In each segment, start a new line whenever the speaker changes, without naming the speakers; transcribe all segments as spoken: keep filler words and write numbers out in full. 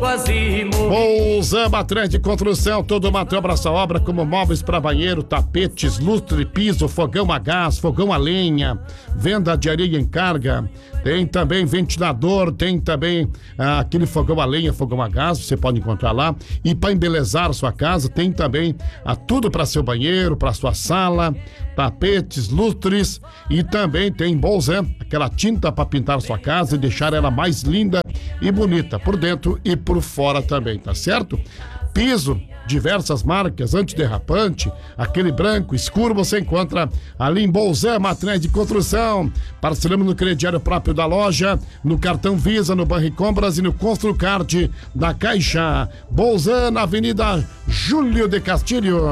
Bolzan Materiais de Construção, todo o material para essa obra, como móveis para banheiro, tapetes, lustre, piso, fogão a gás, fogão a lenha, venda de areia em carga, tem também ventilador, tem também ah, aquele fogão a lenha, fogão a gás, você pode encontrar lá. E para embelezar a sua casa, tem também ah, tudo para seu banheiro, para sua sala, tapetes, lustres, e também tem Bolzan, aquela tinta para pintar sua casa e deixar ela mais linda e bonita, por dentro e por fora também, tá certo? Piso, diversas marcas, antiderrapante, aquele branco escuro, você encontra ali em Bolzan Materiais de Construção. Parcelamos no crediário próprio da loja, no cartão Visa, no Banricompras e no Construcard da Caixa. Bolzan, na Avenida Júlio de Castilho.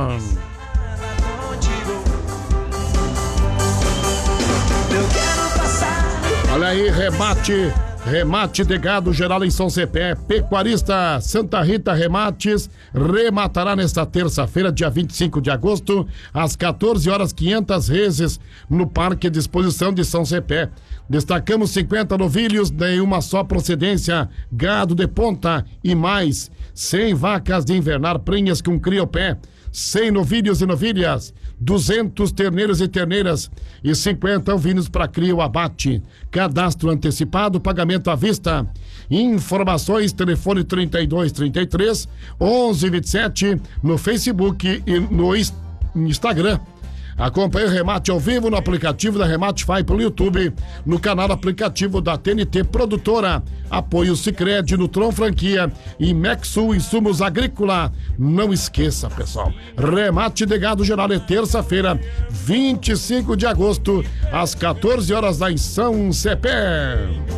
Olha aí, remate, remate de gado geral em São Cepé. Pecuarista Santa Rita Remates rematará nesta terça-feira, dia vinte e cinco de agosto, às quatorze horas, quinhentas reses no Parque de Exposição de São Cepé. Destacamos cinquenta novilhos de uma só procedência, gado de ponta e mais cem vacas de invernar prenhas com criopé, cem novilhos e novilhas, duzentos terneiros e terneiras e cinquenta ovinos para cria ou abate. Cadastro antecipado, pagamento à vista. Informações, telefone trinta e dois, trinta e três, onze, vinte e sete, no Facebook e no Instagram. Acompanhe o remate ao vivo no aplicativo da Remate Fai pelo YouTube, no canal aplicativo da T N T Produtora. Apoio Sicredi, Nutron Franquia e Mexul Insumos Agrícola. Não esqueça, pessoal, remate de gado geral é terça-feira, vinte e cinco de agosto, às quatorze horas, lá em São Cepé.